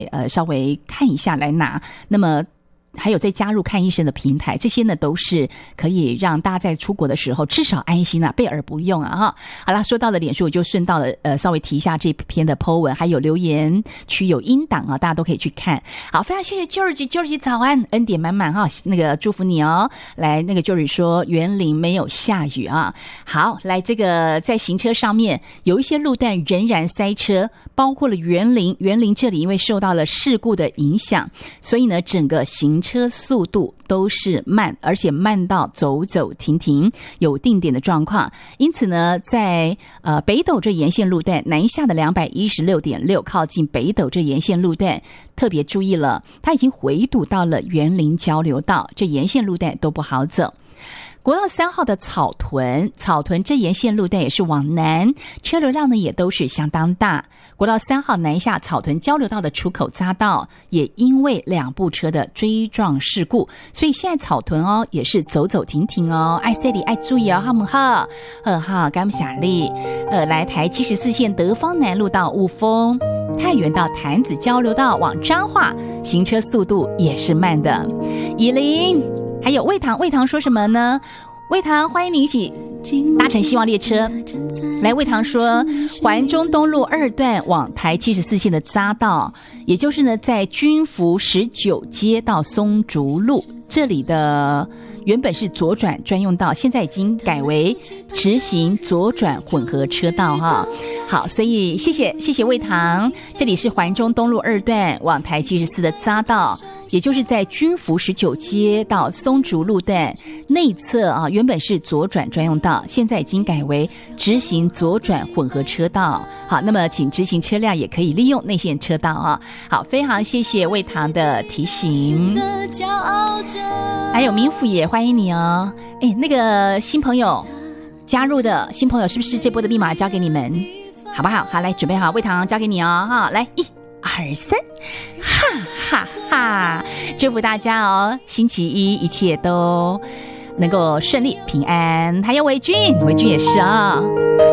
稍微看一下来拿。那么还有再加入看医生的平台，这些呢都是可以让大家在出国的时候至少安心备而不用啊哈。好啦，说到了脸书，我就顺道的稍微提一下这篇的 po 文，还有留言区有音档啊，大家都可以去看。好，非常谢谢 George 早安，恩典满满哈，那个祝福你哦。来，那个 George 说园林没有下雨啊。好，来这个在行车上面有一些路段仍然塞车，包括了园林这里因为受到了事故的影响，所以呢整个行车速度都是慢，而且慢到走走停停，有定点的状况。因此呢，在北斗这沿线路段，南下的 216.6 靠近北斗这沿线路段，特别注意了，它已经回堵到了园林交流道，这沿线路段都不好走。国道3号的草屯这沿线路段也是往南，车流量呢也都是相当大。国道3号南下草屯交流道的出口匝道也因为2部车的追撞事故，所以现在草屯也是走走停停爱塞里爱注意好不好？好，感谢你。来台74线德芳南路到雾峰，太原到潭子交流道往彰化，行车速度也是慢的。以林还有魏唐说什么呢？魏唐欢迎你一起搭乘希望列车。来，魏唐说环中东路2段往台74线的匝道，也就是呢在军服19街到松竹路这里的原本是左转专用道，现在已经改为直行左转混合车道哈。好，所以谢谢魏唐。这里是环中东路2段往台74的匝道，也就是在军服19街到松竹路段内侧原本是左转专用道，现在已经改为直行左转混合车道。好，那么请直行车辆也可以利用内线车道好，非常谢谢魏唐的提醒。还有民府也欢迎你哦。那个新朋友加入的新朋友，是不是这波的密码交给你们？好不好？好，来准备好，魏唐交给你哦。来1、2、3，哈哈哈！祝福大家星期一一切都能够顺利平安。还有维君也是